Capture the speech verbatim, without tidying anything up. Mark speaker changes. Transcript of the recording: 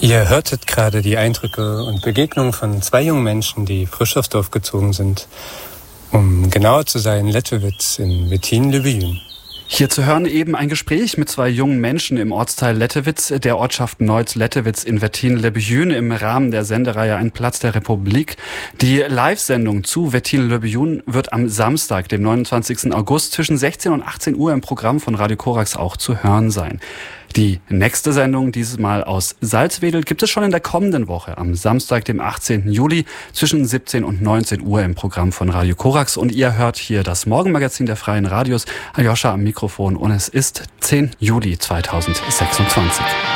Speaker 1: Ihr hörtet gerade die Eindrücke und Begegnungen von zwei jungen Menschen, die frisch aufs Dorf gezogen sind. Um genauer zu sein, Lettewitz in Wettin-le-Vieux.
Speaker 2: Hier zu hören eben ein Gespräch mit zwei jungen Menschen im Ortsteil Lettewitz der Ortschaft Neuz-Lettewitz in Wettin-le-Vieux im Rahmen der Sendereihe Ein Platz der Republik. Die Live-Sendung zu Wettin-le-Vieux wird am Samstag, dem neunundzwanzigsten August zwischen sechzehn und achtzehn Uhr im Programm von Radio Korax auch zu hören sein. Die nächste Sendung, dieses Mal aus Salzwedel, gibt es schon in der kommenden Woche, am Samstag, dem achtzehnten Juli, zwischen siebzehn und neunzehn Uhr im Programm von Radio Korax. Und ihr hört hier das Morgenmagazin der Freien Radios. Aljoscha am Mikrofon und es ist zehnten Juli zweitausendsechsundzwanzig.